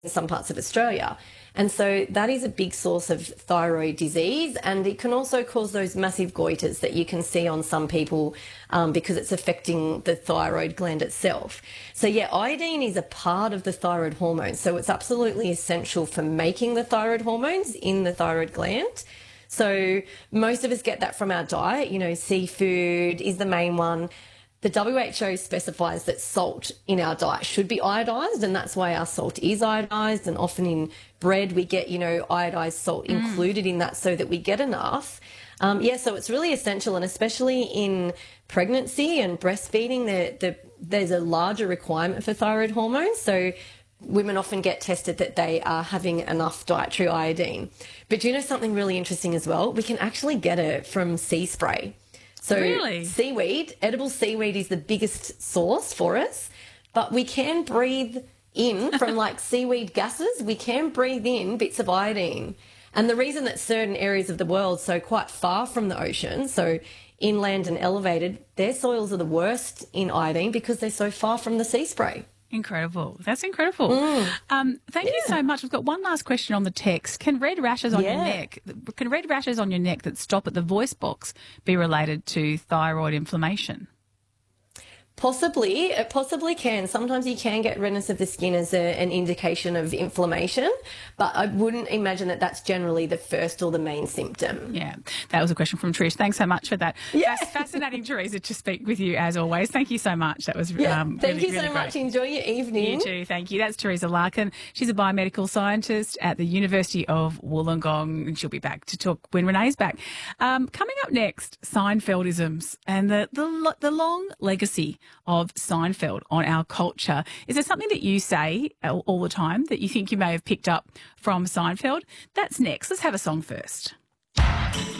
in some parts of Australia. And so that is a big source of thyroid disease, and it can also cause those massive goiters that you can see on some people because it's affecting the thyroid gland itself. So yeah, iodine is a part of the thyroid hormone, so it's absolutely essential for making the thyroid hormones in the thyroid gland. So most of us get that from our diet. You know, seafood is the main one. The WHO specifies that salt in our diet should be iodized, and that's why our salt is iodized. And often in bread, we get, you know, iodized salt included in that so that we get enough. So it's really essential, and especially in pregnancy and breastfeeding, there's a larger requirement for thyroid hormones. So women often get tested that they are having enough dietary iodine. But do you know something really interesting as well? We can actually get it from sea spray. So really? Seaweed, edible seaweed is the biggest source for us, but we can breathe in from like seaweed gases, we can breathe in bits of iodine. And the reason that certain areas of the world, so quite far from the ocean, so inland and elevated, their soils are the worst in iodine because they're so far from the sea spray. Incredible. That's incredible. Thank you so much. We've got one last question on the text. Can red rashes on your neck that stop at the voice box be related to thyroid inflammation? Possibly. It possibly can. Sometimes you can get redness of the skin as an indication of inflammation, but I wouldn't imagine that that's generally the first or the main symptom. Yeah, that was a question from Trish. Thanks so much for that. Yeah. That's fascinating, Teresa, to speak with you as always. Thank you so much. That was Thank you so really much. great. Enjoy your evening. You too. Thank you. That's Teresa Larkin. She's a biomedical scientist at the University of Wollongong, and she'll be back to talk when Renee's back. Coming up next, Seinfeldisms and the long legacy of Seinfeld on our culture. Is there something that you say all the time that you think you may have picked up from Seinfeld? That's next. Let's have a song first.